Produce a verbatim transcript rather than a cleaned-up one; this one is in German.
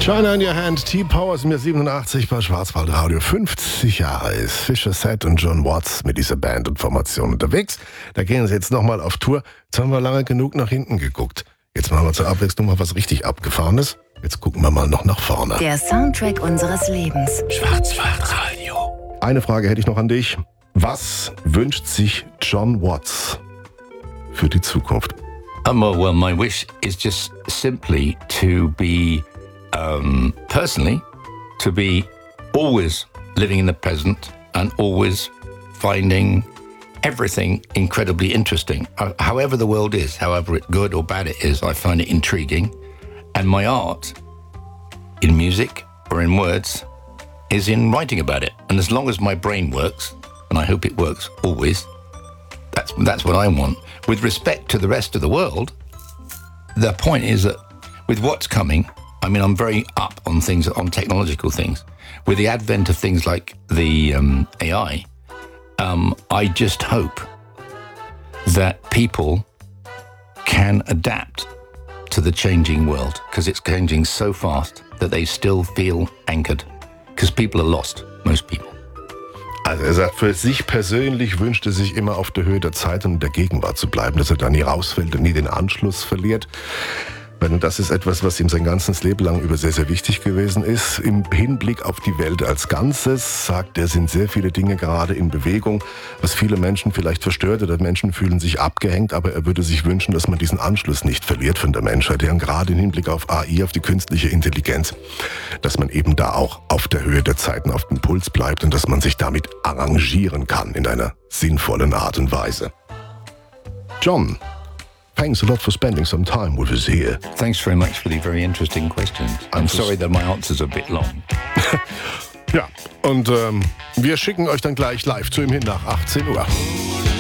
China in Your Hand, T-Power sind mir siebenundachtzig bei Schwarzwaldradio. fünfzig Jahre ist Fisher Set und John Watts mit dieser Band und Formation unterwegs. Da gehen sie jetzt nochmal auf Tour. Jetzt haben wir lange genug nach hinten geguckt. Jetzt machen wir zur Abwechslung mal was richtig Abgefahrenes. Jetzt gucken wir mal noch nach vorne. Der Soundtrack unseres Lebens. Schwarzwaldradio. Eine Frage hätte ich noch an dich. Was wünscht sich John Watts für die Zukunft? Um, well, well, my wish is just simply to be, um, personally, to be always living in the present and always finding everything incredibly interesting. Uh, however the world is, however it, good or bad it is, I find it intriguing. And my art, in music or in words, is in writing about it. And as long as my brain works, and I hope it works always, that's that's what I want. With respect to the rest of the world, the point is that with what's coming, I mean, I'm very up on things, on technological things. With the advent of things like the um, A I, um, I just hope that people can adapt to the changing world, because it's changing so fast that they still feel anchored. Because people are lost, most people. Also er sagt, für sich persönlich wünscht er sich immer auf der Höhe der Zeit und der Gegenwart zu bleiben, dass er da nie rausfällt und nie den Anschluss verliert. Und das ist etwas, was ihm sein ganzes Leben lang über sehr, sehr wichtig gewesen ist. Im Hinblick auf die Welt als Ganzes, sagt er, sind sehr viele Dinge gerade in Bewegung, was viele Menschen vielleicht verstört oder Menschen fühlen sich abgehängt, aber er würde sich wünschen, dass man diesen Anschluss nicht verliert von der Menschheit, und gerade im Hinblick auf A I, auf die künstliche Intelligenz, dass man eben da auch auf der Höhe der Zeiten, auf dem Puls bleibt und dass man sich damit arrangieren kann in einer sinnvollen Art und Weise. John, thanks a lot for spending some time with us here. Thanks very much for the very interesting questions. I'm sorry that my answers are a bit long. Ja, und ähm, wir schicken euch dann gleich live zu ihm hin nach achtzehn Uhr.